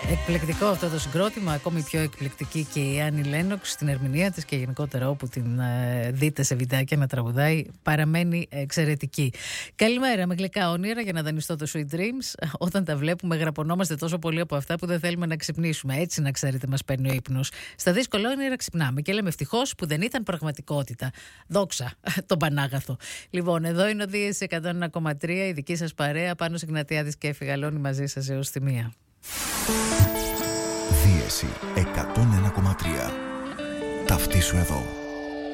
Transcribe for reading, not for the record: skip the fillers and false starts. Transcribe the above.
Εκπληκτικό αυτό το συγκρότημα, ακόμη πιο εκπληκτική και η Άννη Λένοξ στην ερμηνεία της και γενικότερα όπου την δείτε σε βιντεάκια να τραγουδάει, παραμένει εξαιρετική. Καλημέρα, με γλυκά όνειρα για να δανειστώ το Sweet Dreams. Όταν τα βλέπουμε, γραπωνόμαστε τόσο πολύ από αυτά που δεν θέλουμε να ξυπνήσουμε. Έτσι, να ξέρετε, μας παίρνει ο ύπνος. Στα δύσκολα όνειρα ξυπνάμε και λέμε ευτυχώς που δεν ήταν πραγματικότητα. Δόξα τον Πανάγαθο. Λοιπόν, εδώ είναι ο Δίες 101,3, η δική σας παρέα, Πάνος Ιγνατιάδης και Εφη Γαλώνη μαζί σας έως τη 1. Δίεση 101,3. Ταυτίσου εδώ.